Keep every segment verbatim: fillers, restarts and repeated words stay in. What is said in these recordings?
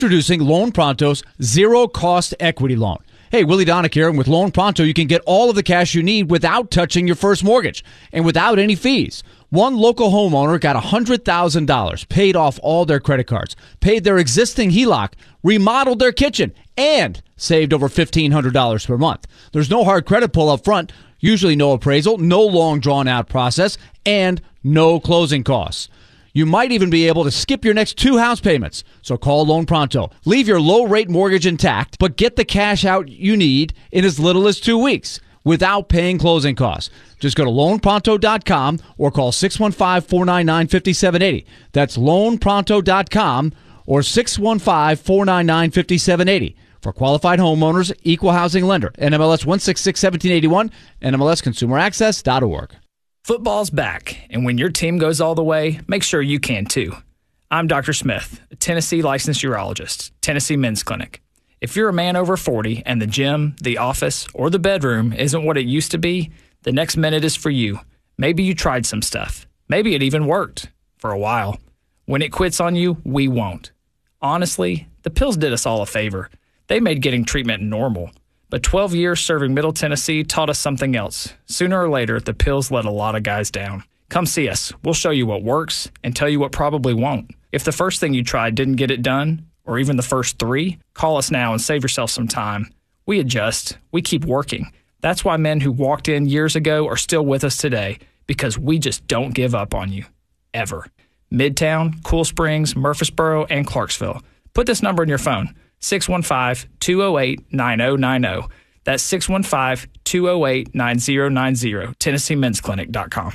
Introducing Loan Pronto's zero-cost equity loan. Hey, Willie Donick here, and with Loan Pronto, you can get all of the cash you need without touching your first mortgage and without any fees. One local homeowner got one hundred thousand dollars, paid off all their credit cards, paid their existing H E L O C, remodeled their kitchen, and saved over fifteen hundred dollars per month. There's no hard credit pull up front, usually no appraisal, no long drawn-out process, and no closing costs. You might even be able to skip your next two house payments. So call Loan Pronto. Leave your low-rate mortgage intact, but get the cash out you need in as little as two weeks without paying closing costs. Just go to loan pronto dot com or call six one five, four nine nine, five seven eight zero. That's loan pronto dot com or six one five, four nine nine, five seven eight zero. For qualified homeowners, equal housing lender. N M L S one sixty-six, one seven eight one, N M L S consumer access dot org. Football's back, and when your team goes all the way, make sure you can too. I'm Doctor Smith, a Tennessee licensed urologist, Tennessee Men's Clinic. If you're a man over forty and the gym, the office, or the bedroom isn't what it used to be, the next minute is for you. Maybe you tried some stuff. Maybe it even worked for a while. When it quits on you, we won't. Honestly, the pills did us all a favor. They made getting treatment normal. But twelve years serving Middle Tennessee taught us something else. Sooner or later, the pills let a lot of guys down. Come see us. We'll show you what works and tell you what probably won't. If the first thing you tried didn't get it done, or even the first three, call us now and save yourself some time. We adjust. We keep working. That's why men who walked in years ago are still with us today, because we just don't give up on you. Ever. Midtown, Cool Springs, Murfreesboro, and Clarksville. Put this number in your phone. six one five, two oh eight, nine oh nine oh. That's six one five, two oh eight, nine oh nine oh. Tennessee Men's Clinic dot com.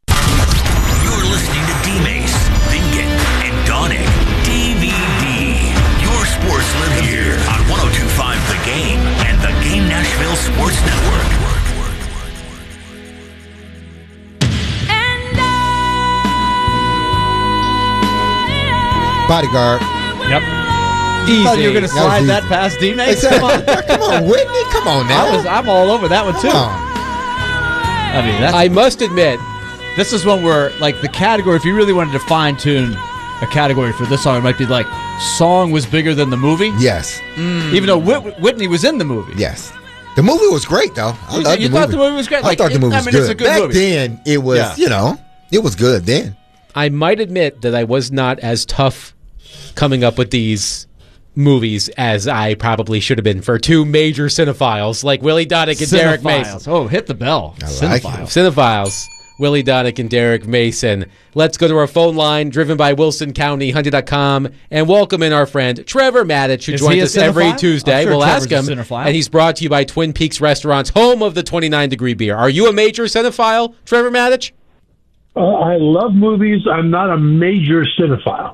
You're listening to D-Mace, Vingan, and Donick. D V D. Your sports live here on one oh two point five The Game and the Game Nashville Sports Network. Bodyguard. Yep. Easy. I thought you were going to slide that, that past D-Mace. Come on, come on, Whitney. Come on now. I was, I'm all over that one, too. I mean, that's, I must admit, this is one where, like, the category, if you really wanted to fine-tune a category for this song, it might be like, song was bigger than the movie. Yes. Mm. Even though Whit- Whitney was in the movie. Yes. The movie was great, though. I you loved you the thought movie. the movie was great? Like, I thought the movie it, was I mean, good. It's a good Back movie. then, it was, Yeah. you know, it was good then. I might admit that I was not as tough coming up with these movies as I probably should have been for two major cinephiles like Willie Donick and Derek Mason. Oh, hit the bell. I like Cinephiles. it. Cinephiles, Willie Donick and Derek Mason. Let's go to our phone line, driven by Wilson County Hyundai dot com, and welcome in our friend Trevor Maddich, who Is joins he a us every cinephile? Tuesday. I'm sure We'll Trevor's ask a him. cinephile. And he's brought to you by Twin Peaks Restaurants, home of the twenty-nine degree beer. Are you a major cinephile, Trevor Maddich? Uh, I love movies. I'm not a major cinephile.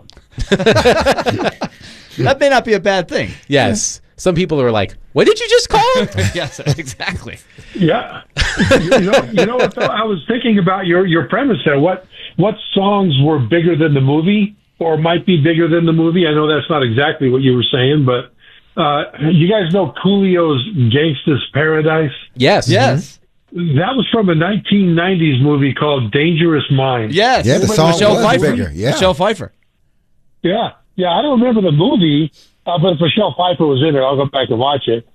That may not be a bad thing. Yes. Some people are like, what did you just call him? Yes, exactly. Yeah. you, you know, you know what, though? I was thinking about your, your premise there. What what songs were bigger than the movie or might be bigger than the movie? I know that's not exactly what you were saying, but uh, you guys know Coolio's Gangsta's Paradise? Yes. Yes. That was from a nineteen nineties movie called Dangerous Minds. Yes. Yeah, the song Michelle was Pfeiffer. bigger. Yeah. Michelle Pfeiffer. Yeah. Yeah, I don't remember the movie, uh, but if Michelle Pfeiffer was in there, I'll go back and watch it.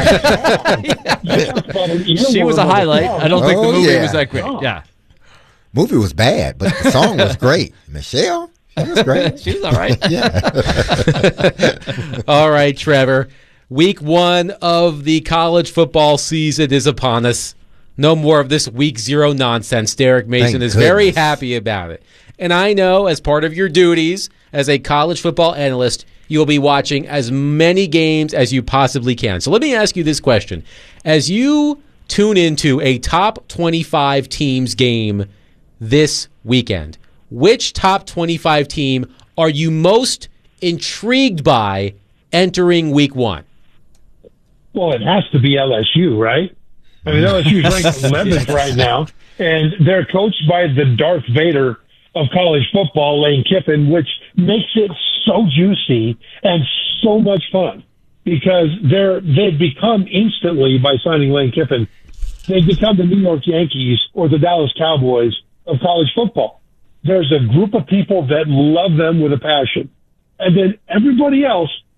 She was a highlight. I don't think the Oh, movie yeah. was that great. Yeah. Movie was bad, but the song was great. Michelle, she was great. She was all right. Yeah. All right, Trevor. Week one of the college football season is upon us. No more of this week zero nonsense. Derek Mason Thank is very goodness. happy about it. And I know as part of your duties as a college football analyst, you'll be watching as many games as you possibly can. So let me ask you this question. As you tune into a top twenty-five teams game this weekend, which top twenty-five team are you most intrigued by entering week one? Well, it has to be L S U, right? I mean, L S U's ranked eleventh right now, and they're coached by the Darth Vader of college football, Lane Kiffin, which makes it so juicy and so much fun because they're they've become instantly, by signing Lane Kiffin, they've become the New York Yankees or the Dallas Cowboys of college football. There's a group of people that love them with a passion, and then everybody else